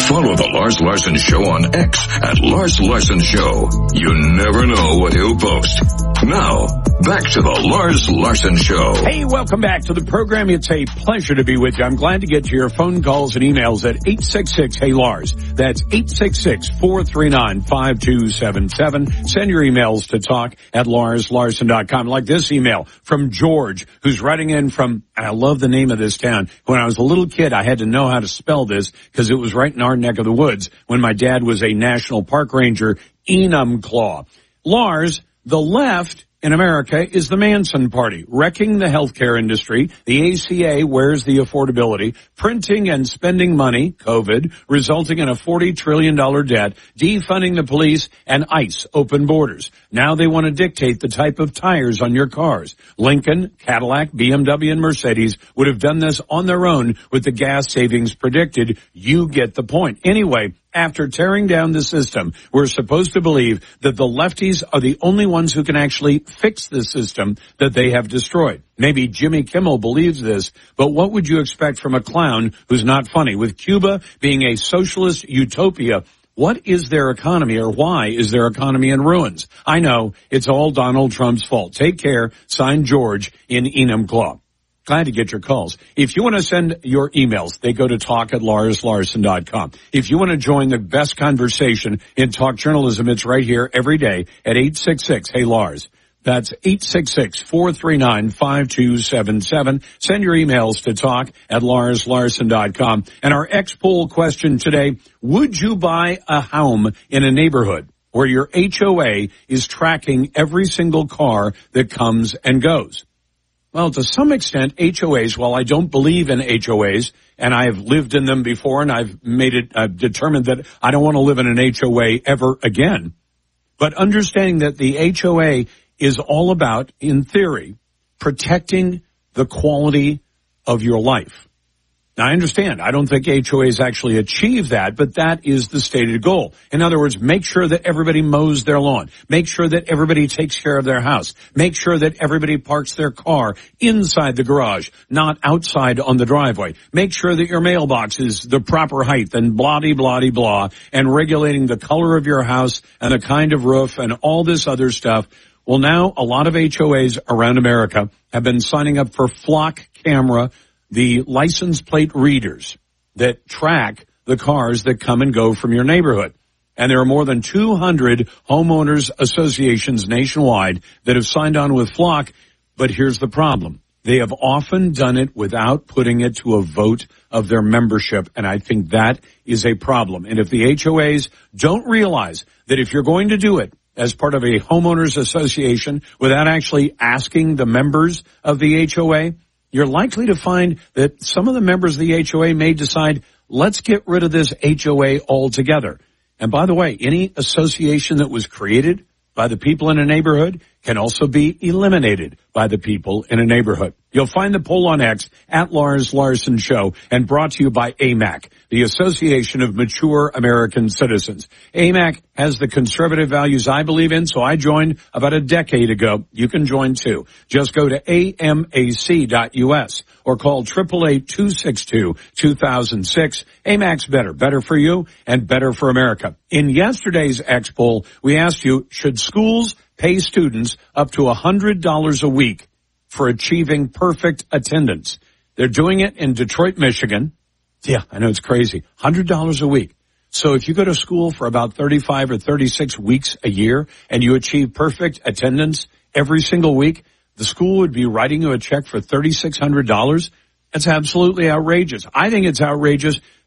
Follow the Lars Larson Show on X at Lars Larson Show. You never know what he'll post. Now, back to the Lars Larson Show. Hey, welcome back to the program. It's a pleasure to be with you. I'm glad to get to your phone calls and emails at 866-HEY-LARS. That's 866-439-5277. Send your emails to talk@LarsLarson.com. Like this email from George, who's writing in from, I love the name of this town. When I was a little kid, I had to know how to spell this because it was right in our neck of the woods when my dad was a national park ranger, Enumclaw. Lars, the left in America is the Manson Party, wrecking the healthcare industry. The ACA wears the affordability, printing and spending money, COVID, resulting in a $40 trillion debt, defunding the police, and ICE open borders. Now they want to dictate the type of tires on your cars. Lincoln, Cadillac, BMW, and Mercedes would have done this on their own with the gas savings predicted. You get the point. Anyway, after tearing down the system, we're supposed to believe that the lefties are the only ones who can actually fix the system that they have destroyed. Maybe Jimmy Kimmel believes this, but what would you expect from a clown who's not funny? With Cuba being a socialist utopia, what is their economy, or why is their economy in ruins? I know it's all Donald Trump's fault. Take care. Signed, George in Enumclaw. Glad to get your calls. If you want to send your emails, they go to talk@LarsLarson.com. If you want to join the best conversation in talk journalism, it's right here every day at 866-HEY-LARS. That's 866-439-5277. Send your emails to talk@LarsLarson.com. And our X-Poll question today, would you buy a home in a neighborhood where your HOA is tracking every single car that comes and goes? Well, to some extent, HOAs, while I don't believe in HOAs, and I have lived in them before, and I've determined that I don't want to live in an HOA ever again. But understanding that the HOA is all about, in theory, protecting the quality of your life. Now, I understand. I don't think HOAs actually achieve that, but that is the stated goal. In other words, make sure that everybody mows their lawn. Make sure that everybody takes care of their house. Make sure that everybody parks their car inside the garage, not outside on the driveway. Make sure that your mailbox is the proper height and blah-de-blah-de-blah, and regulating the color of your house and the kind of roof and all this other stuff. Well, now a lot of HOAs around America have been signing up for Flock Camera, the license plate readers that track the cars that come and go from your neighborhood. And there are more than 200 homeowners associations nationwide that have signed on with Flock. But here's the problem. They have often done it without putting it to a vote of their membership. And I think that is a problem. And if the HOAs don't realize that if you're going to do it as part of a homeowners association without actually asking the members of the HOA, you're likely to find that some of the members of the HOA may decide, let's get rid of this HOA altogether. And by the way, any association that was created by the people in a neighborhood can also be eliminated by the people in a neighborhood. You'll find the poll on X at Lars Larson Show, and brought to you by AMAC, the Association of Mature American Citizens. AMAC has the conservative values I believe in, so I joined about a decade ago. You can join too. Just go to amac.us or call 888-262-2006. AMAC's better. Better for you and better for America. In yesterday's X poll, we asked you, should schools pay students up to $100 a week for achieving perfect attendance? They're doing it in Detroit, Michigan. Yeah, I know it's crazy. $100 a week. So if you go to school for about 35 or 36 weeks a year and you achieve perfect attendance every single week, the school would be writing you a check for $3,600. That's absolutely outrageous. I think it's outrageous